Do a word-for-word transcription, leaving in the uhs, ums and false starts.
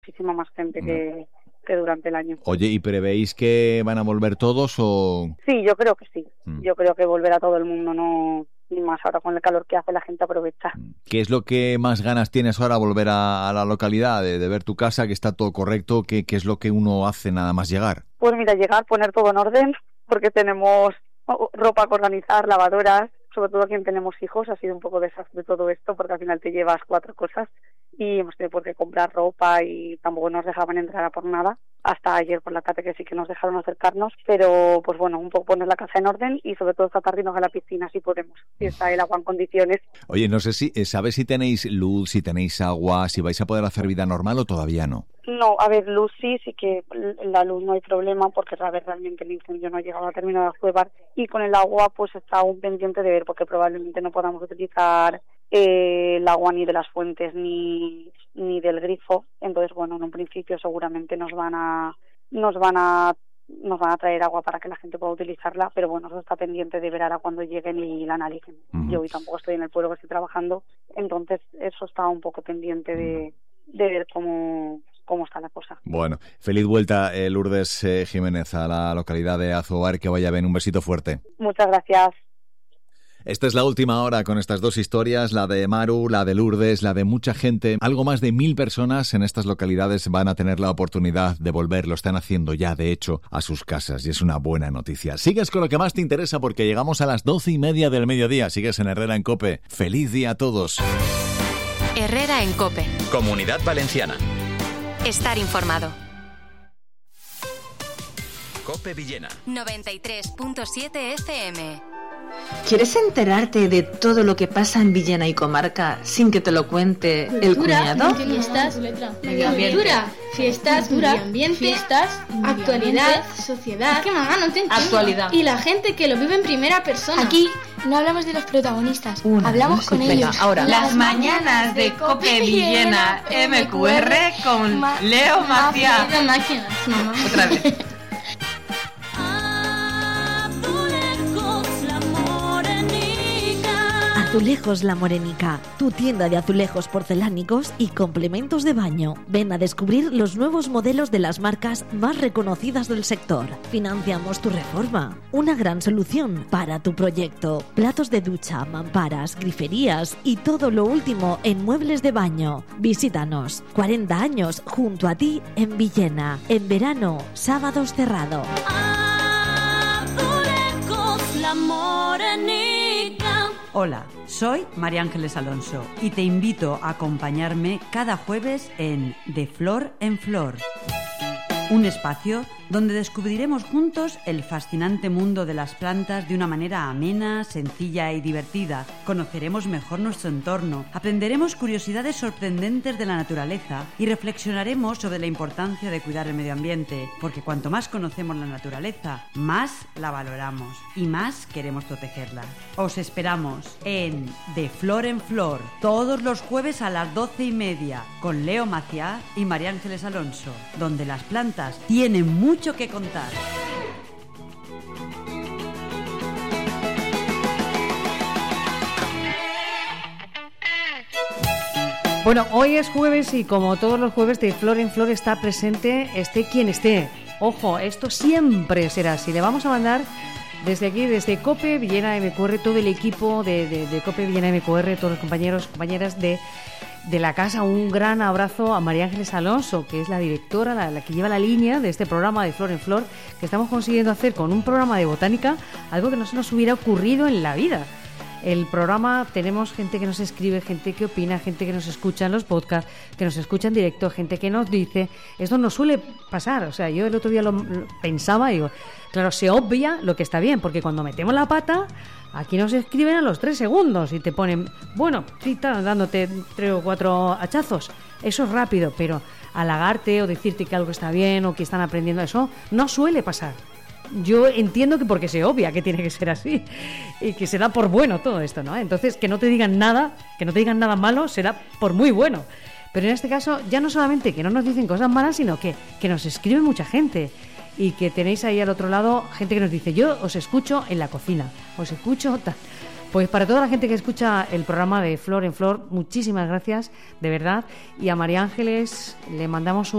muchísima más gente que, que durante el año. Oye, ¿y prevéis que van a volver todos o...? Sí, yo creo que sí. Mm. Yo creo que volverá todo el mundo, no... Y más ahora con el calor que hace, la gente aprovecha. ¿Qué es lo que más ganas tienes ahora volver a, a la localidad, de, de ver tu casa, que está todo correcto? ¿Qué, ¿Qué es lo que uno hace nada más llegar? Pues mira, llegar, poner todo en orden, porque tenemos ropa que organizar, lavadoras, sobre todo quien tenemos hijos, ha sido un poco desastre todo esto, porque al final te llevas cuatro cosas y hemos tenido que comprar ropa y tampoco nos dejaban entrar a por nada. Hasta ayer por la tarde que sí que nos dejaron acercarnos, pero pues bueno, un poco poner la casa en orden y sobre todo esta tarde irnos a la piscina si podemos, si está el agua en condiciones. Oye, no sé si, ¿sabes si tenéis luz, si tenéis agua, si vais a poder hacer vida normal o todavía no? No, a ver, luz sí, sí que la luz no hay problema porque a ver, realmente el incendio no ha llegado a terminar de jugar y con el agua pues está aún pendiente de ver porque probablemente no podamos utilizar eh, el agua ni de las fuentes ni ni del grifo, entonces bueno, en un principio seguramente nos van a nos van a nos van a traer agua para que la gente pueda utilizarla, pero bueno, eso está pendiente de ver ahora cuando lleguen y la analicen. Uh-huh. Yo hoy tampoco estoy en el pueblo que estoy trabajando, entonces eso está un poco pendiente de, de ver cómo cómo está la cosa. Bueno, feliz vuelta, eh, Lourdes eh, Jiménez, a la localidad de Azuavar, que vaya bien, un besito fuerte. Muchas gracias. Esta es la última hora con estas dos historias, la de Maru, la de Lourdes, la de mucha gente. Algo más de mil personas en estas localidades van a tener la oportunidad de volver, lo están haciendo ya, de hecho, a sus casas y es una buena noticia. Sigues con lo que más te interesa porque llegamos a las doce y media del mediodía. Sigues en Herrera en COPE. ¡Feliz día a todos! Herrera en COPE. Comunidad Valenciana. Estar informado. COPE Villena. noventa y tres punto siete F M. ¿Quieres enterarte de todo lo que pasa en Villena y comarca sin que te lo cuente cultura, el cuñado? Fiestas, cultura, fiestas, medio ambiente, fiestas, actualidad, sociedad. Es que mamá, no te entiendo. Actualidad. Y la gente que lo vive en primera persona. Aquí no hablamos de los protagonistas, Una, hablamos con venga, ellos. Ahora. Las mañanas de COPE Villena M Q R con Ma- Leo Maciá. De máquinas, mamá. Otra vez. Azulejos La Morenica, tu tienda de azulejos porcelánicos y complementos de baño. Ven a descubrir los nuevos modelos de las marcas más reconocidas del sector. Financiamos tu reforma. Una gran solución para tu proyecto. Platos de ducha, mamparas, griferías y todo lo último en muebles de baño. Visítanos. cuarenta años junto a ti en Villena. En verano, sábados cerrado. Azulejos La Morenica. Hola, soy María Ángeles Alonso y te invito a acompañarme cada jueves en De Flor en Flor. Un espacio donde descubriremos juntos el fascinante mundo de las plantas de una manera amena, sencilla y divertida. Conoceremos mejor nuestro entorno, aprenderemos curiosidades sorprendentes de la naturaleza y reflexionaremos sobre la importancia de cuidar el medio ambiente, porque cuanto más conocemos la naturaleza, más la valoramos y más queremos protegerla. Os esperamos en De Flor en Flor, todos los jueves a las doce y media, con Leo Maciá y María Ángeles Alonso, donde las plantas tienen mucho que contar. Bueno, hoy es jueves y como todos los jueves de Flor en Flor está presente, esté quien esté. Ojo, esto siempre será así. Le vamos a mandar desde aquí, desde COPE Villena M Q R, todo el equipo de, de, de COPE Villena M Q R, todos los compañeros, compañeras de de la casa, un gran abrazo a María Ángeles Alonso, que es la directora, la, la que lleva la línea de este programa de Flor en Flor, que estamos consiguiendo hacer con un programa de botánica, algo que no se nos hubiera ocurrido en la vida. El programa, tenemos gente que nos escribe, gente que opina, gente que nos escucha en los podcasts, que nos escucha en directo, gente que nos dice, esto no suele pasar, o sea, yo el otro día lo, lo pensaba y digo, claro, se obvia lo que está bien, porque cuando metemos la pata, aquí nos escriben a los tres segundos y te ponen, bueno, sí, están dándote tres o cuatro hachazos, eso es rápido, pero halagarte o decirte que algo está bien o que están aprendiendo, eso no suele pasar. Yo entiendo que porque se obvia que tiene que ser así y que será por bueno todo esto, ¿no? Entonces, que no te digan nada, que no te digan nada malo, será por muy bueno. Pero en este caso, ya no solamente que no nos dicen cosas malas, sino que, que nos escribe mucha gente y que tenéis ahí al otro lado gente que nos dice, yo os escucho en la cocina, os escucho tal. Pues para toda la gente que escucha el programa de Flor en Flor, muchísimas gracias, de verdad. Y a María Ángeles le mandamos un